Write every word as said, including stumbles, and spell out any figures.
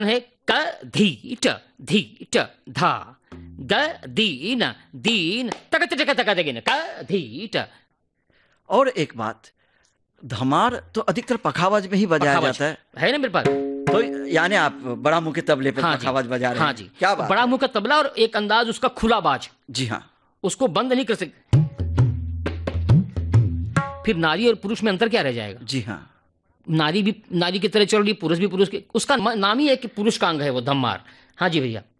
है क धी ट धी ट धा ग दीन दीन तक तक तक तक क धी ट। और एक बात, धमार तो अधिकतर पखावज में ही बजाया जाता है है ना मेरे पास। तो यानी आप बड़ा मुंह के तबले पे हाँ पखावज बजा रहे हैं। हाँ जी, क्या बात बड़ा है। मुंह का तबला और एक अंदाज उसका खुला बाज। जी हाँ, उसको बंद नहीं कर सकते। फिर नारी और पुरुष में अंतर क्या रह जाएगा। जी हाँ, नारी भी नारी की तरह चल रही, पुरुष भी पुरुष के, उसका नाम ही है कि पुरुष का अंग है वो धम्मार। हाँ जी भैया।